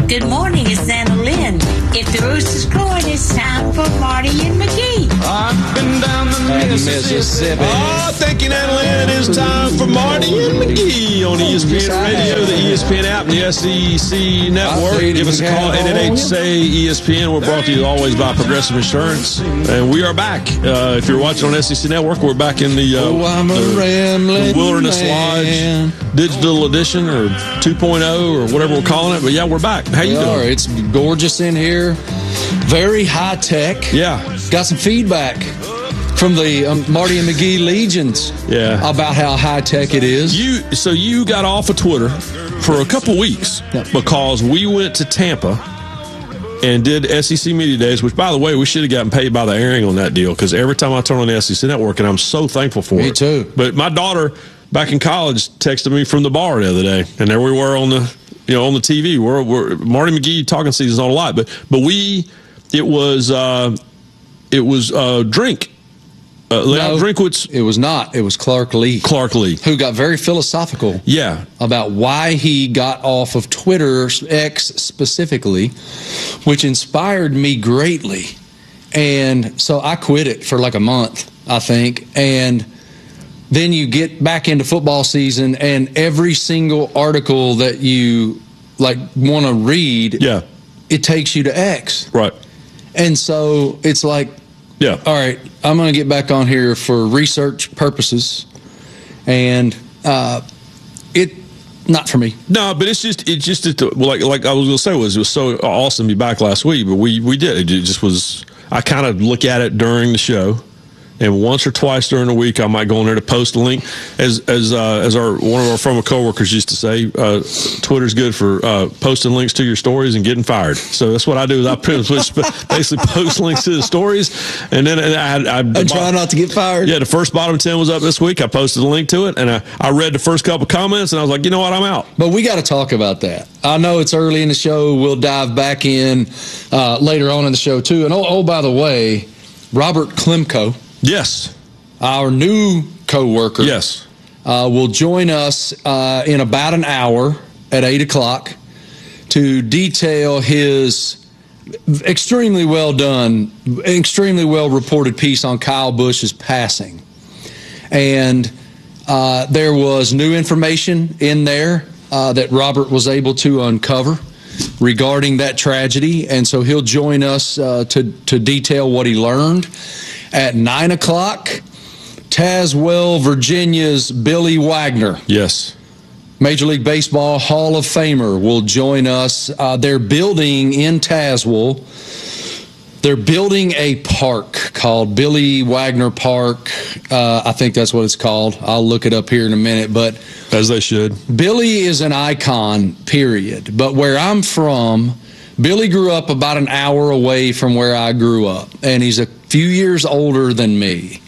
Good morning, it's Anna Lynn. If the rooster's crowing, it's time for Marty and McGee. I've been down the Mississippi. Oh, thank you, Anna Lynn. It is time for Marty and McGee on ESPN Radio, the ESPN app, and the SEC Network. Give us a call, 888-SAY-ESPN. We're brought to you always by Progressive Insurance. And we are back. If you're watching on SEC Network, we're back in the Wilderness Lodge Digital Edition or 2.0 or whatever we're calling it. But yeah, we're back. How you doing? It's gorgeous in here. Very high tech. Yeah. Got some feedback from the Marty and McGee legions about how high tech it is. So you got off of Twitter for a couple weeks because we went to Tampa and did SEC Media Days, which, by the way, we should have gotten paid by the airing on that deal because every time I turn on the SEC Network, and I'm so thankful for it. Me too. But my daughter, back in college, texted me from the bar the other day, and there we were on the TV. We're Marty McGee talking season's on a lot, but it was Drink. No, Drinkwitz. It was not. It was Clark Lee. Who got very philosophical about why he got off of Twitter, X specifically, which inspired me greatly. And so I quit it for like a month, I think. And then you get back into football season, and every single article that you want to read, it takes you to X. Right. And so it's like, all right, I'm going to get back on here for research purposes, and it not for me. No, but it's just like I was going to say, it was so awesome to be back last week, but we did. It just was. I kind of look at it during the show, and once or twice during the week, I might go in there to post a link. As one of our former coworkers used to say, Twitter's good for posting links to your stories and getting fired. So that's what I do. Is I basically post links to the stories, and then I try not to get fired. Yeah, the first bottom 10 was up this week. I posted a link to it, and I read the first couple comments, and I was like, you know what, I'm out. But we got to talk about that. I know it's early in the show. We'll dive back in later on in the show too. And by the way, Robert Klemko. Yes. Our new co-worker. Yes. Will join us in about an hour at 8 o'clock to detail his extremely well done, extremely well reported piece on Kyle Busch's passing. And there was new information in there that Robert was able to uncover regarding that tragedy. And so he'll join us to detail what he learned. At 9 o'clock, Tazewell, Virginia's Billy Wagner. Yes. Major League Baseball Hall of Famer will join us. They're building in Tazewell. They're building a park called Billy Wagner Park. I think that's what it's called. I'll look it up here in a minute. But as they should. Billy is an icon, period. But where I'm from, Billy grew up about an hour away from where I grew up. And he's a few years older than me.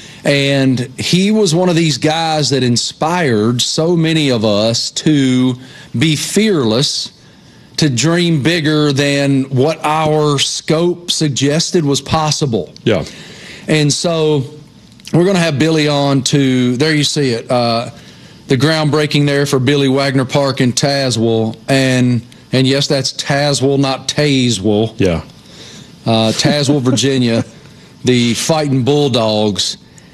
And he was one of these guys that inspired so many of us to be fearless, to dream bigger than what our scope suggested was possible. Yeah. And so we're going to have Billy on to, there you see it, the groundbreaking there for Billy Wagner Park in Tazewell. And yes, that's Tazewell, not Tazewell. Yeah. Tazewell, Virginia, the Fighting Bulldogs.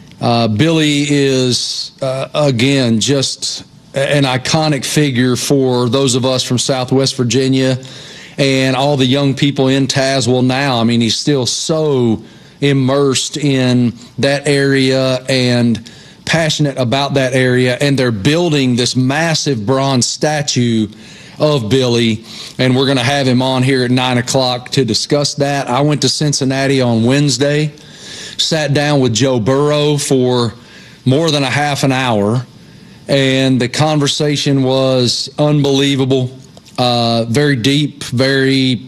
Billy is, again, just an iconic figure for those of us from Southwest Virginia and all the young people in Tazewell now. I mean, he's still so immersed in that area and passionate about that area. And they're building this massive bronze statue of Billy, and we're going to have him on here at 9 o'clock to discuss that. I went to Cincinnati on Wednesday, sat down with Joe Burrow for more than a half an hour, and the conversation was unbelievable, very deep, very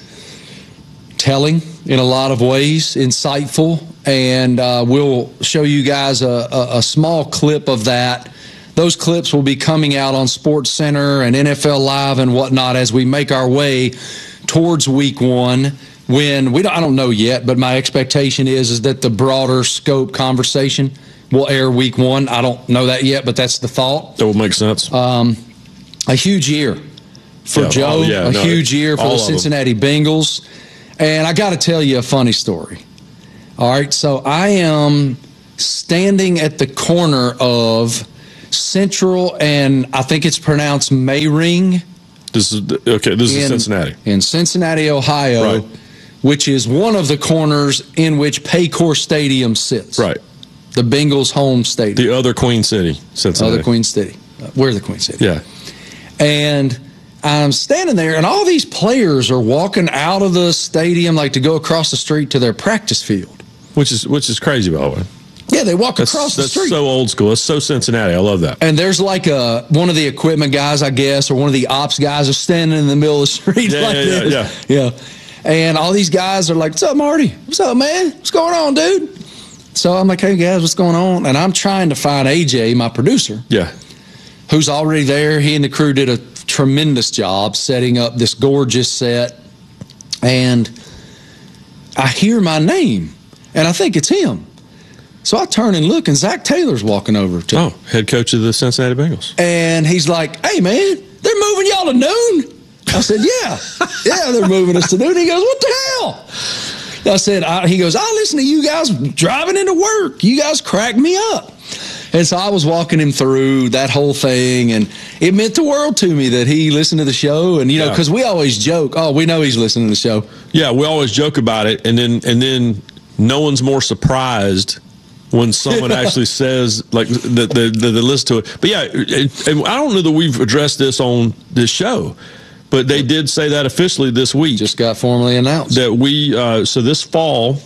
telling in a lot of ways, insightful, and we'll show you guys a small clip of that. Those clips will be coming out on SportsCenter and NFL Live and whatnot as we make our way towards Week 1. When I don't know yet, but my expectation is that the broader scope conversation will air Week 1. I don't know that yet, but that's the thought. That would make sense. A huge year for Joe. Huge year for the Cincinnati Bengals. And I got to tell you a funny story. All right, so I am standing at the corner of Central and I think it's pronounced Mayring. This is Cincinnati. In Cincinnati, Ohio, right, which is one of the corners in which Paycor Stadium sits. Right. The Bengals' home stadium. The other Queen City, Cincinnati. Other Queen City. We're the Queen City. Yeah. And I'm standing there, and all these players are walking out of the stadium like to go across the street to their practice field. Which is crazy, by the way. Yeah, they walk across the street. That's so old school. It's so Cincinnati. I love that. And there's like one of the equipment guys, I guess, or one of the ops guys are standing in the middle of the street Yeah. And all these guys are like, "What's up, Marty? What's up, man? What's going on, dude?" So I'm like, "Hey, guys, what's going on?" And I'm trying to find AJ, my producer. Yeah. Who's already there. He and the crew did a tremendous job setting up this gorgeous set. And I hear my name, and I think it's him. So I turn and look, and Zach Taylor's walking over to me. Head coach of the Cincinnati Bengals. And he's like, "Hey, man, they're moving y'all to noon?" I said, "Yeah, they're moving us to noon." He goes, "What the hell?" I said, he goes, "I listen to you guys driving into work. You guys crack me up." And so I was walking him through that whole thing, and it meant the world to me that he listened to the show. And, because we always joke, we know he's listening to the show. Yeah, we always joke about it, and then no one's more surprised when someone actually says, like, that they listen to it. But, yeah, and I don't know that we've addressed this on this show, but they did say that officially this week. Just got formally announced. That we, so this fall,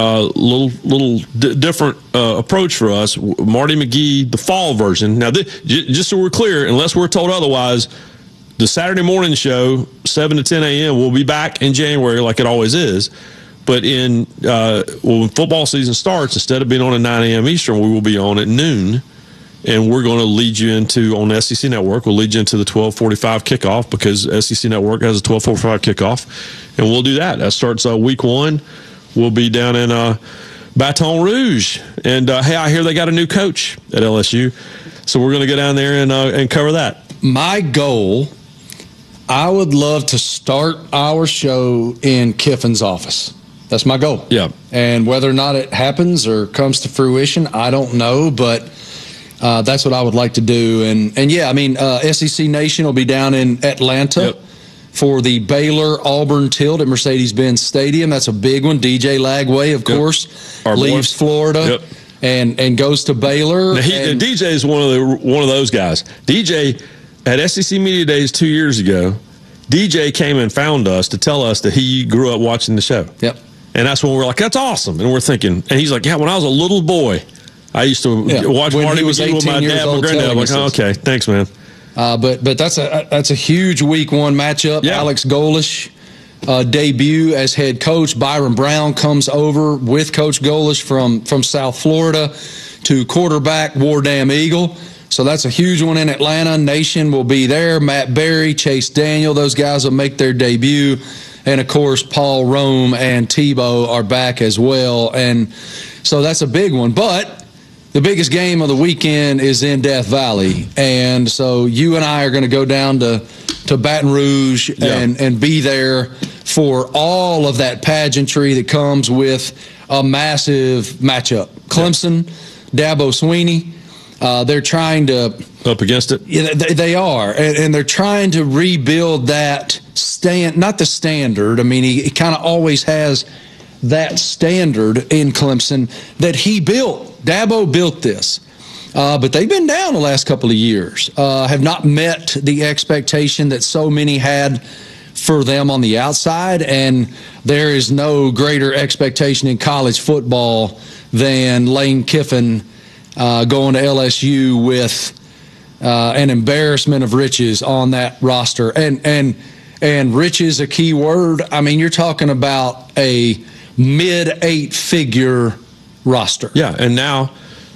little different approach for us. Marty McGee, the fall version. Now, just so we're clear, unless we're told otherwise, the Saturday morning show, 7 to 10 a.m., will be back in January like it always is. But when football season starts, instead of being on at 9 a.m. Eastern, we will be on at noon. And we're going to lead you on the SEC Network, we'll lead you into the 12:45 kickoff because SEC Network has a 12:45 kickoff. And we'll do that. That starts week 1. We'll be down in Baton Rouge. And, hey, I hear they got a new coach at LSU. So we're going to go down there and cover that. My goal, I would love to start our show in Kiffin's office. That's my goal. Yeah. And whether or not it happens or comes to fruition, I don't know. But that's what I would like to do. And yeah, I mean, SEC Nation will be down in Atlanta for the Baylor-Auburn tilt at Mercedes-Benz Stadium. That's a big one. DJ Lagway, of course, leaves Florida and goes to Baylor. Now DJ is one of those guys. DJ, at SEC Media Days 2 years ago, DJ came and found us to tell us that he grew up watching the show. Yep. And that's when we're like, that's awesome. And we're thinking, and he's like, yeah, when I was a little boy, I used to watch Marty McGee with my dad and my granddad. I'm like, okay, thanks, man. But that's a huge week 1 matchup. Yeah. Alex Golesh debut as head coach. Byron Brown comes over with Coach Golesh from South Florida to quarterback War Damn Eagle. So that's a huge one in Atlanta. Nation will be there. Matt Berry, Chase Daniel, those guys will make their debut. And, of course, Paul Rome and Tebow are back as well. And so that's a big one. But the biggest game of the weekend is in Death Valley. And so you and I are going to go down to Baton Rouge and be there for all of that pageantry that comes with a massive matchup. Clemson, Dabo Swinney. They're trying to up against it. Yeah, they are, and they're trying to rebuild that not the standard. I mean, he kind of always has that standard in Clemson that he built. Dabo built this, but they've been down the last couple of years. Have not met the expectation that so many had for them on the outside, and there is no greater expectation in college football than Lane Kiffin going to LSU with an embarrassment of riches on that roster. And riches, a key word. I mean, you're talking about a mid-8-figure roster. Yeah, and now,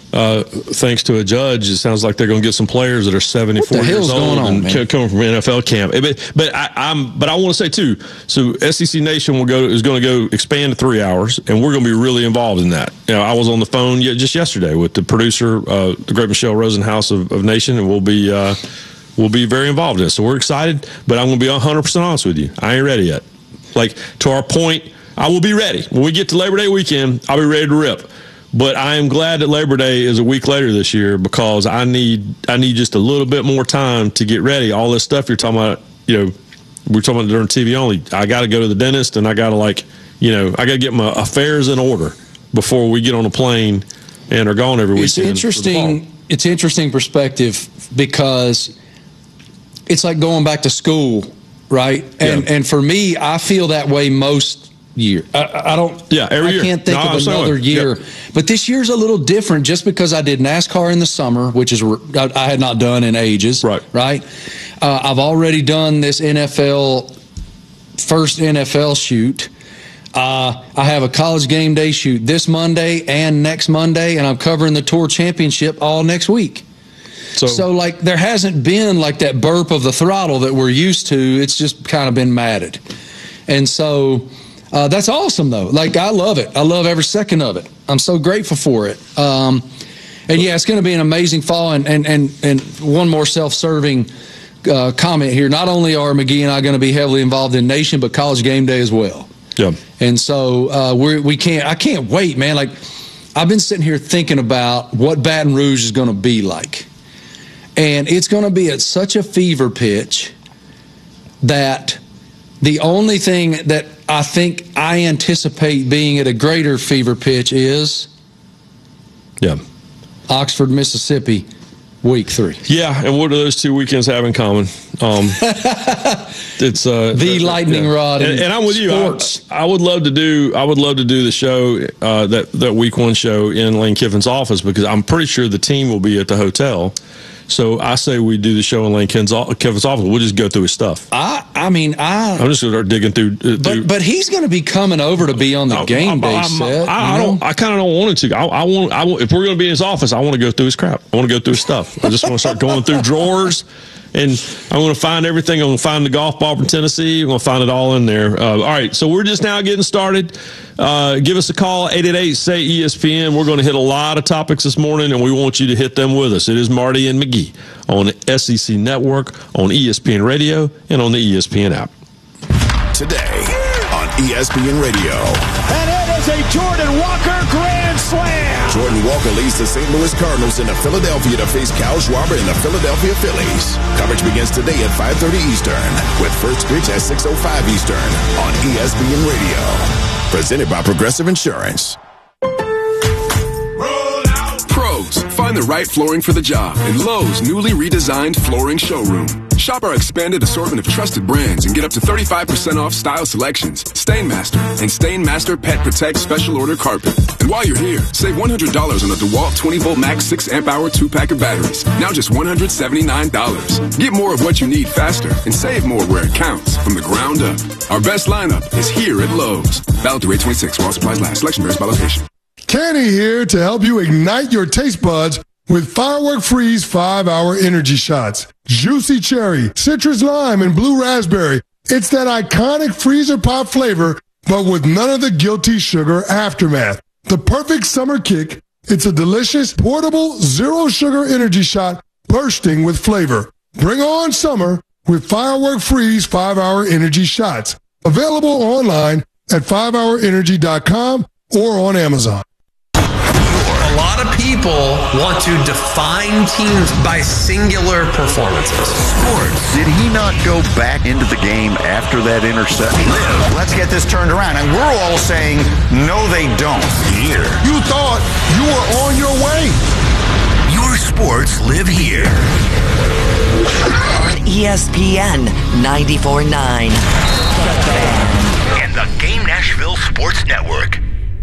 thanks to a judge, it sounds like they're going to get some players that are 74 years old and coming from NFL camp. But I want to say too. So SEC Nation is going to go expand to 3 hours, and we're going to be really involved in that. I was on the phone just yesterday with the producer, the great Michelle Rosenhaus of Nation, and we'll be will be very involved in it. So we're excited, but I'm going to be 100% honest with you. I ain't ready yet. Like, to our point, I will be ready. When we get to Labor Day weekend, I'll be ready to rip. But I am glad that Labor Day is a week later this year, because I need just a little bit more time to get ready. All this stuff you're talking about, we're talking about during TV only. I got to go to the dentist, and I got to I got to get my affairs in order before we get on a plane and are gone every weekend. It's interesting perspective, because it's like going back to school, right? And for me, I feel that way most year. I don't. Yeah, every year. I can't think of another year. Yep. But this year's a little different, just because I did NASCAR in the summer, which is I had not done in ages. Right. I've already done this first NFL shoot. I have a college game day shoot this Monday and next Monday, and I'm covering the Tour Championship all next week. So like, there hasn't been like that burp of the throttle that we're used to. It's just kind of been matted. And so that's awesome, though. Like, I love it. I love every second of it. I'm so grateful for it. And yeah, it's going to be an amazing fall. And one more self-serving comment here. Not only are McGee and I going to be heavily involved in Nation, but College Game Day as well. Yeah. And so I can't wait, man. Like, I've been sitting here thinking about what Baton Rouge is going to be like. And it's going to be at such a fever pitch that the only thing that I think I anticipate being at a greater fever pitch is Oxford, Mississippi, week 3. Yeah, and what do those 2 weekends have in common? It's the lightning rod and I'm with sports. You. I would love to do the show, that week 1 show in Lane Kiffin's office, because I'm pretty sure the team will be at the hotel. So I say we do the show in Lane Kiffin's office. We'll just go through his stuff. I'm just going to start digging through. But he's going to be coming over to be on the game day set. I kind of don't want him to. I want if we're going to be in his office, I want to go through his crap. I want to go through his stuff. I just want to start going through drawers. And I'm going to find everything. I'm going to find the golf ball from Tennessee. I'm going to find it all in there. All right, so we're just now getting started. Give us a call, 888-SAY-ESPN. We're going to hit a lot of topics this morning, and we want you to hit them with us. It is Marty and McGee on the SEC Network, on ESPN Radio, and on the ESPN app. Today on ESPN Radio. And it is a Jordan Walker grand slam. Jordan Walker leads the St. Louis Cardinals into Philadelphia to face Kyle Schwarber and the Philadelphia Phillies. Coverage begins today at 5:30 Eastern, with first pitch at 6:05 Eastern on ESPN Radio. Presented by Progressive Insurance. Pros, find the right flooring for the job in Lowe's newly redesigned flooring showroom. Shop our expanded assortment of trusted brands and get up to 35% off style selections, Stainmaster, and Stainmaster Pet Protect Special Order Carpet. And while you're here, save $100 on a DeWalt 20-volt max 6-amp-hour 2-pack of batteries. Now just $179. Get more of what you need faster and save more where it counts from the ground up. Our best lineup is here at Lowe's. Valid through 8/26 while supplies last. Selection varies by location. Kenny here to help you ignite your taste buds with Firework Freeze 5-Hour Energy Shots. Juicy cherry, citrus lime, and blue raspberry. It's that iconic freezer pop flavor, but with none of the guilty sugar aftermath. The perfect summer kick. It's a delicious, portable, zero-sugar energy shot bursting with flavor. Bring on summer with Firework Freeze 5-Hour Energy Shots. Available online at 5hourenergy.com or on Amazon. A lot of people want to define teams by singular performances. Sports. Did he not go back into the game after that interception? Let's get this turned around. And we're all saying, no, they don't. Here. You thought you were on your way. Your sports live here. On ESPN 94.9. And the Game Nashville Sports Network.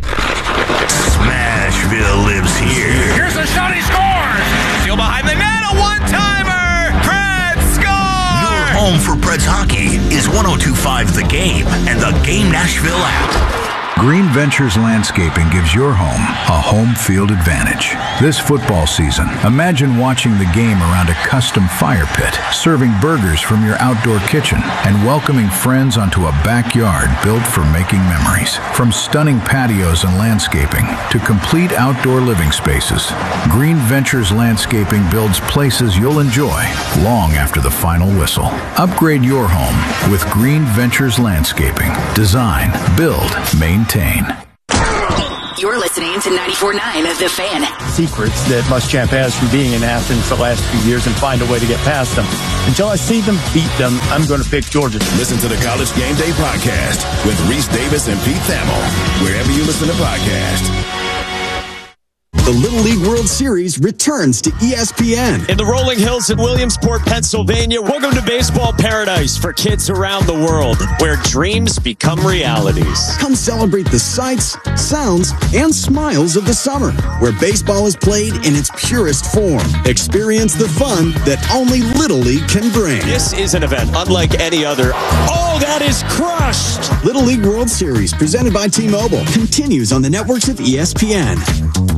Smashville lives here. Here's the shot, he scores! Steal behind the net, a one-timer! Preds score! Your home for Preds hockey is 102.5 The Game and the Game Nashville app. Green Ventures Landscaping gives your home a home field advantage. This football season, imagine watching the game around a custom fire pit, serving burgers from your outdoor kitchen, and welcoming friends onto a backyard built for making memories. From stunning patios and landscaping to complete outdoor living spaces, Green Ventures Landscaping builds places you'll enjoy long after the final whistle. Upgrade your home with Green Ventures Landscaping. Design, build, maintain. You're listening to 94.9 The Fan. Secrets that Muschamp has from being in Athens the last few years and find a way to get past them. Until I see them beat them, I'm going to pick Georgia. Listen to the College Game Day podcast with Reese Davis and Pete Thamel, wherever you listen to podcasts. The Little League World Series returns to ESPN. In the rolling hills in Williamsport, Pennsylvania, welcome to baseball paradise for kids around the world, where dreams become realities. Come celebrate the sights, sounds, and smiles of the summer, where baseball is played in its purest form. Experience the fun that only Little League can bring. This is an event unlike any other. Oh, that is crushed! Little League World Series, presented by T-Mobile, continues on the networks of ESPN.